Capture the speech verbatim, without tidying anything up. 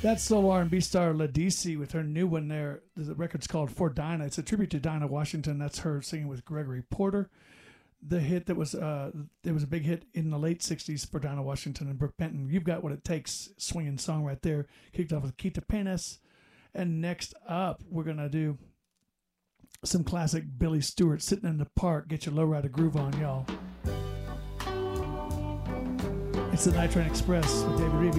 That's solo R and B star Ladisi with her new one there. The record's called For Dinah. It's a tribute to Dinah Washington. That's her singing with Gregory Porter. The hit that was uh, it was a big hit in the late sixties for Dinah Washington and Brooke Benton. You've Got What It Takes, swinging song right there. Kicked off with Keita Penis. And next up, we're going to do some classic Billy Stewart, Sitting in the Park. Get your lowrider groove on, y'all. It's the Night Train Express with David Reeby.